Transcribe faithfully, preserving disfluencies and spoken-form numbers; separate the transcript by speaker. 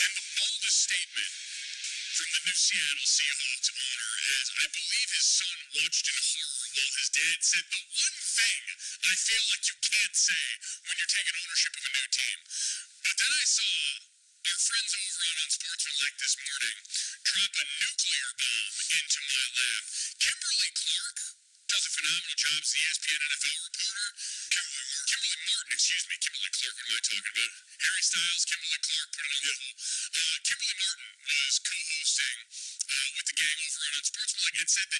Speaker 1: And the boldest statement from the new Seattle Seahawks owner, as I believe his son watched in horror while his dad said the one thing I feel like you can't say when you're taking ownership of a new team. But then I saw our friends over on Unsportsmanlike this morning drop a nuclear bomb into my lap. Kimberly Clark does a phenomenal job as the E S P N N F L reporter. Kimberly Martin. Kimberly Martin, excuse me. Kimberly Clark, what am I talking about? Harry Styles, Kimberly Clark, put it on the whole. Uh, Kimberly Martin was co-hosting uh, with the gang over on Unsportsmanlike and said that